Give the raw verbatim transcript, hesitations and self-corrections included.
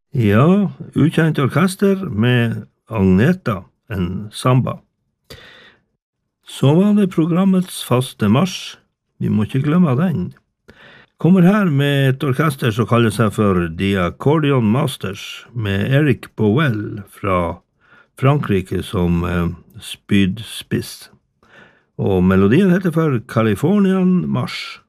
Ja, ukjent orkester med Agneta, en samba. Så var det programmets faste marsj. Vi må ikke glemme den. Kommer her med et orkester som kaller seg for The Accordion Masters, med Eric Bowell fra Frankrike som eh, spydspiss. Og melodien heter for Californian March.